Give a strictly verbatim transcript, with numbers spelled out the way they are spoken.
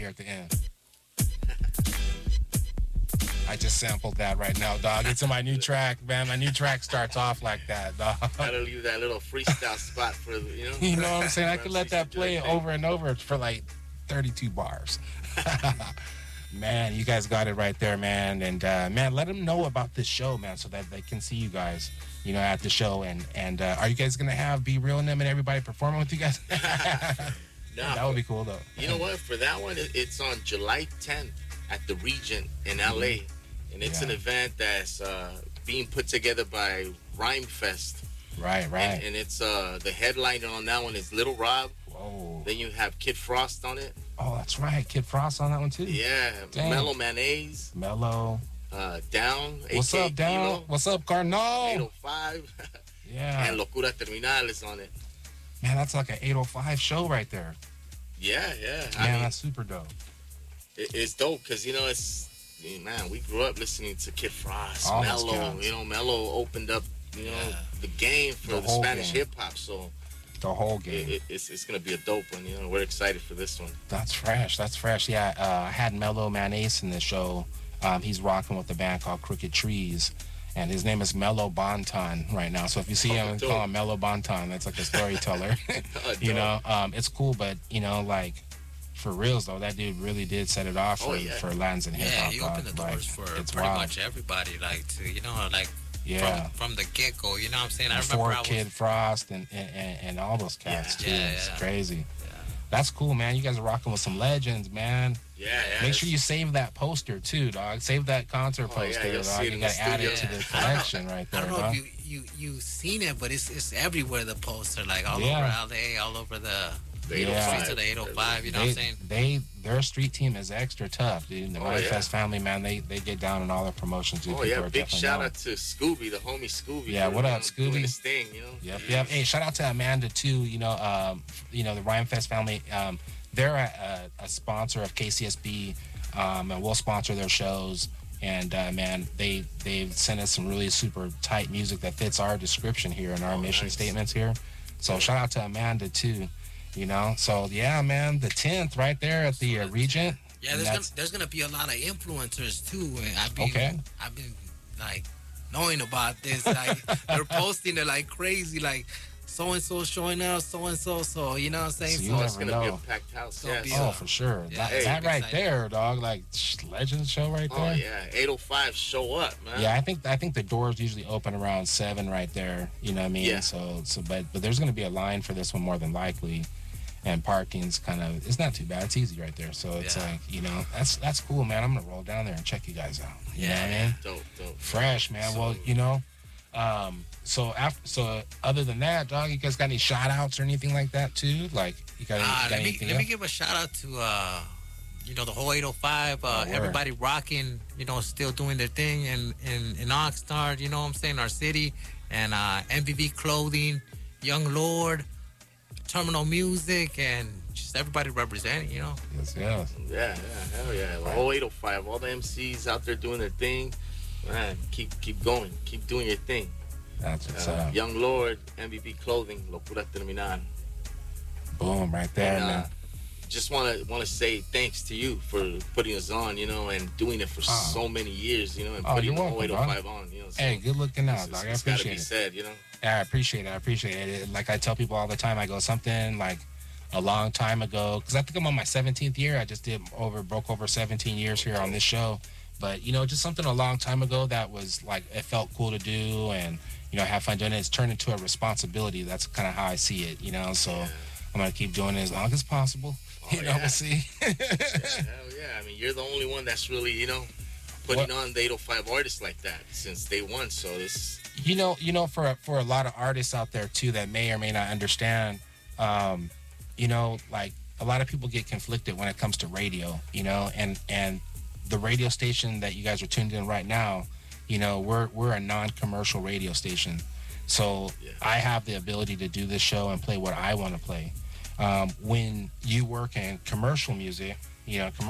here at the end. I just sampled that right now, dog. It's in my new track, man. My new track starts off like that, dog. Gotta leave that little freestyle spot for the, you know. You know what I'm saying? I could let that play over and over for like thirty-two bars. Man, you guys got it right there, man. And uh, man, let them know about this show, man, so that they can see you guys, you know, at the show. And and uh, are you guys gonna have Be Real and them and everybody performing with you guys? Nah, that would be cool, though. You know what? For that one, it's on July tenth at the Regent in L A. And it's yeah. an event that's uh, being put together by Rhyme Fest. Right, right. And, and it's uh, the headliner on that one is Little Rob. Whoa. Then you have Kid Frost on it. Oh, that's right. Kid Frost on that one, too. Yeah. Dang. Mellow Mayonnaise. Mellow. Uh, Down. What's up, Down? Kilo. What's up, Cardinal? eight oh five. Yeah. And Locura Terminal is on it. Man, that's like an eight oh five show right there. Yeah, yeah. Man, I mean, that's super dope. It, it's dope because, you know, it's... Man, we grew up listening to Kid Frost, All Mello. You know, Mello opened up, you know, yeah. the game for the, the Spanish hip hop. So the whole game. It, it, it's it's gonna be a dope one. You know, we're excited for this one. That's fresh. That's fresh. Yeah, uh, I had Mellow Mayonnaise in the show. Um, he's rocking with a band called Crooked Trees, and his name is Mellow Bonton right now. So if you see him, oh, call him Mellow Bonton. That's like a storyteller. oh, you know, um, it's cool, but you know, like. For reals though, that dude really did set it off for, oh, yeah. for Latin hip hop. Yeah, he opened the doors like, for pretty wild. much everybody, like to you know, like yeah. from, from the get go. You know what I'm saying? I Before remember I was, Kid Frost and, and and all those cats yeah. too. Yeah, it's yeah. crazy. Yeah. That's cool, man. You guys are rocking with some legends, man. Yeah, yeah. Make sure you save that poster too, dog. Save that concert oh, poster, yeah, dog. You gotta add it to the collection right there. I don't know dog. if you you you seen it, but it's it's everywhere. The poster, like all yeah. over L A, all over the. The yeah. streets of the eight oh five, you know they, what I'm saying? They, their street team is extra tough, dude. The oh, Rhyme yeah. Fest family, man, they they get down in all their promotions, dude. Oh, People yeah, big shout known. out to Scooby, the homie Scooby. Yeah, what up, Scooby? Doing his thing, you know? Yep, yep. Hey, shout out to Amanda, too, you know, um, you know, the Rhyme Fest family. Um, they're a, a, a sponsor of K C S B, um, and we'll sponsor their shows. And, uh, man, they, they've sent us some really super tight music that fits our description here and our oh, mission nice. statements here. So yeah. shout out to Amanda, too. You know, so yeah, man, the tenth right there at the uh, Regent. Yeah, there's gonna, there's gonna be a lot of influencers too. And I've been, okay. I've been like knowing about this. Like they're posting it like crazy, like so and so showing up, so and so. So you know what I'm saying? So, so it's gonna know. be a packed house. So Yes. Oh, for sure. Yeah, that hey, that right excited. there, dog. Like legend show right there. Oh yeah, eight oh five show up, man. Yeah, I think I think the doors usually open around seven right there. You know what I mean? Yeah. So so, but but there's gonna be a line for this one more than likely. And parking's kind of, it's not too bad. It's easy right there. So it's yeah. like, you know, that's that's cool, man. I'm going to roll down there and check you guys out. You yeah. know what I mean? Dope, dope. Fresh, man. So, well, you know, um, so after, so other than that, dog, you guys got any shout outs or anything like that too? Like, you got, any, uh, you got let me, anything let else? me give a shout out to, uh, you know, the whole eight oh five, uh, Oh, everybody rocking, you know, still doing their thing in, in, in Oxnard, you know what I'm saying, our city, and uh, M V V Clothing, Young Lord, Terminal Music, and just everybody representing, you know. Yes, yes. Yeah, yeah, hell yeah. The whole eight oh five, all the M Cs out there doing their thing. Man, keep keep going. Keep doing your thing. That's what's Uh, up. Young Lord, M V P Clothing, Locura Terminal. Boom, right there, And, uh, man. just want to want to say thanks to you for putting us on, you know, and doing it for Oh. so many years, you know, and Oh, putting you're the whole welcome, eight oh five on, you know. So Hey, good looking out, it's, dog. I it's gotta appreciate be it. said, you know. Yeah, I appreciate it. I appreciate it. Like I tell people all the time, I go something like a long time ago, because I think I'm on my seventeenth year. I just did over, broke over seventeen years here on this show. But, you know, just something a long time ago that was like, it felt cool to do and, you know, have fun doing it. It's turned into a responsibility. That's kind of how I see it, you know. So Yeah. I'm going to keep doing it as long as possible. Oh, you know, yeah. we'll see. Yeah, hell yeah. I mean, you're the only one that's really, you know, putting What? on the eight oh five artists like that since day one. So this, You know, you know, for for a lot of artists out there too that may or may not understand, um, you know, like a lot of people get conflicted when it comes to radio, you know, and and the radio station that you guys are tuned in right now, you know, we're we're a non-commercial radio station, so Yeah. I have the ability to do this show and play what I want to play. Um, when you work in commercial music, you know, commercial